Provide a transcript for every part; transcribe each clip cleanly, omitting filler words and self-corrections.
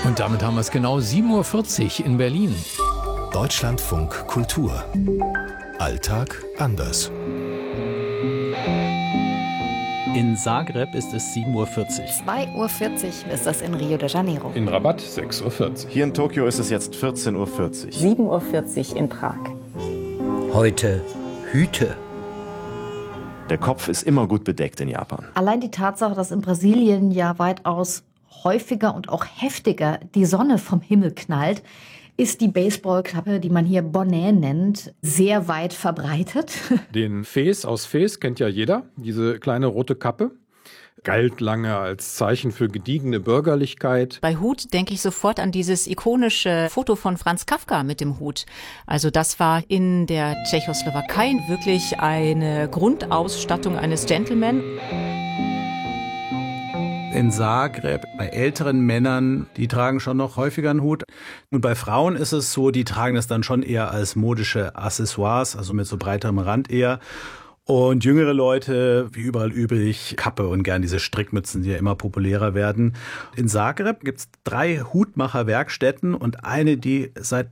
Und damit haben wir es genau 7:40 Uhr in Berlin. Deutschlandfunk Kultur. Alltag anders. In Zagreb ist es 7:40 Uhr. 2:40 Uhr ist das in Rio de Janeiro. In Rabat 6:40 Uhr. Hier in Tokio ist es jetzt 14:40 Uhr. 7:40 Uhr in Prag. Heute Hüte. Der Kopf ist immer gut bedeckt in Japan. Allein die Tatsache, dass in Brasilien ja weitaus häufiger und auch heftiger die Sonne vom Himmel knallt, ist die Baseballkappe, die man hier Boné nennt, sehr weit verbreitet. Den Fes aus Fes kennt ja jeder, diese kleine rote Kappe. Galt lange als Zeichen für gediegene Bürgerlichkeit. Bei Hut denke ich sofort an dieses ikonische Foto von Franz Kafka mit dem Hut. Also das war in der Tschechoslowakei wirklich eine Grundausstattung eines Gentleman. In Zagreb, bei älteren Männern, die tragen schon noch häufiger einen Hut. Und bei Frauen ist es so, die tragen das dann schon eher als modische Accessoires, also mit so breiterem Rand eher. Und jüngere Leute, wie überall üblich, Kappe und gern diese Strickmützen, die ja immer populärer werden. In Zagreb gibt's 3 Hutmacherwerkstätten und eine, die seit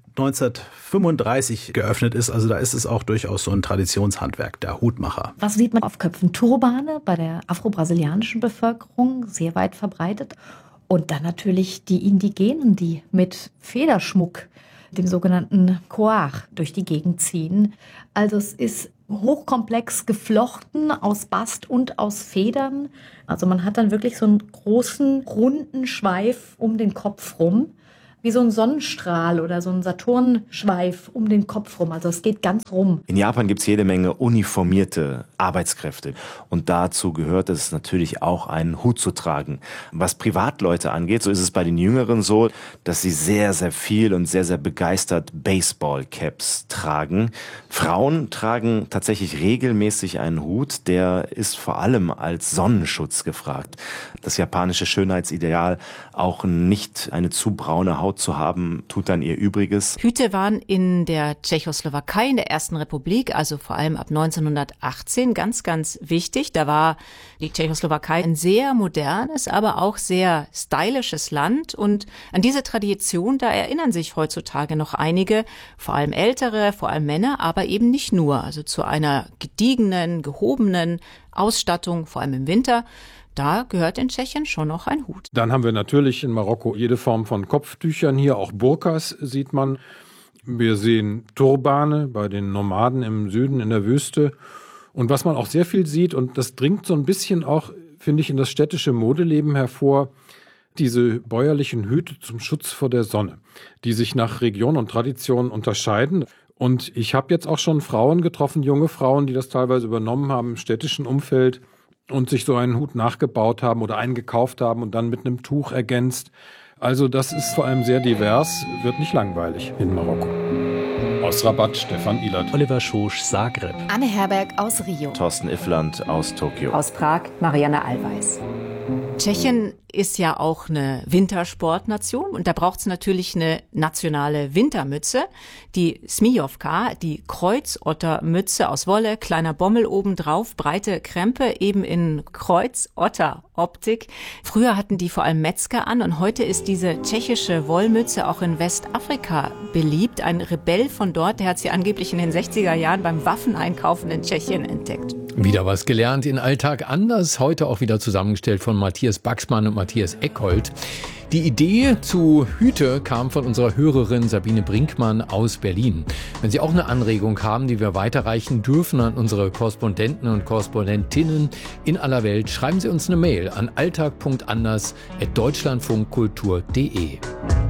1935 geöffnet ist. Also da ist es auch durchaus so ein Traditionshandwerk, der Hutmacher. Was sieht man auf Köpfen? Turbane bei der afro-brasilianischen Bevölkerung, sehr weit verbreitet. Und dann natürlich die Indigenen, die mit Federschmuck, dem sogenannten Coar, durch die Gegend ziehen. Also es ist hochkomplex geflochten aus Bast und aus Federn. Also man hat dann wirklich so einen großen, runden Schweif um den Kopf rum, wie so ein Sonnenstrahl oder so ein Saturnschweif um den Kopf rum. Also es geht ganz rum. In Japan gibt es jede Menge uniformierte Arbeitskräfte. Und dazu gehört es natürlich auch, einen Hut zu tragen. Was Privatleute angeht, so ist es bei den Jüngeren so, dass sie sehr, sehr viel und sehr, sehr begeistert Baseball-Caps tragen. Frauen tragen tatsächlich regelmäßig einen Hut. Der ist vor allem als Sonnenschutz gefragt. Das japanische Schönheitsideal, auch nicht eine zu braune Haut zu haben, tut dann ihr Übriges. Hüte waren in der Tschechoslowakei, in der Ersten Republik, also vor allem ab 1918, ganz, ganz wichtig. Da war die Tschechoslowakei ein sehr modernes, aber auch sehr stylisches Land. Und an diese Tradition, da erinnern sich heutzutage noch einige, vor allem Ältere, vor allem Männer, aber eben nicht nur. Also zu einer gediegenen, gehobenen Ausstattung, vor allem im Winter. Da gehört in Tschechien schon noch ein Hut. Dann haben wir natürlich in Marokko jede Form von Kopftüchern hier, auch Burkas sieht man. Wir sehen Turbane bei den Nomaden im Süden in der Wüste. Und was man auch sehr viel sieht, und das dringt so ein bisschen auch, finde ich, in das städtische Modeleben hervor, diese bäuerlichen Hüte zum Schutz vor der Sonne, die sich nach Region und Tradition unterscheiden. Und ich habe jetzt auch schon Frauen getroffen, junge Frauen, die das teilweise übernommen haben im städtischen Umfeld und sich so einen Hut nachgebaut haben oder einen gekauft haben und dann mit einem Tuch ergänzt. Also das ist vor allem sehr divers, wird nicht langweilig in Marokko. Aus Rabat, Stefan Ilert. Oliver Schosch, Zagreb. Anne Herberg aus Rio. Thorsten Iffland aus Tokio. Aus Prag, Marianne Allweis. Tschechien ist ja auch eine Wintersportnation und da braucht es natürlich eine nationale Wintermütze. Die Smijovka, die Kreuzottermütze aus Wolle, kleiner Bommel obendrauf, breite Krempe, eben in Kreuzotteroptik. Früher hatten die vor allem Metzger an und heute ist diese tschechische Wollmütze auch in Westafrika beliebt. Ein Rebell von dort, der hat sie angeblich in den 60er Jahren beim Waffeneinkaufen in Tschechien entdeckt. Wieder was gelernt in Alltag anders. Heute auch wieder zusammengestellt von Matthias Baxmann und Matthias Eckhold. Die Idee zu Hüte kam von unserer Hörerin Sabine Brinkmann aus Berlin. Wenn Sie auch eine Anregung haben, die wir weiterreichen dürfen an unsere Korrespondenten und Korrespondentinnen in aller Welt, schreiben Sie uns eine Mail an alltag.anders@deutschlandfunkkultur.de.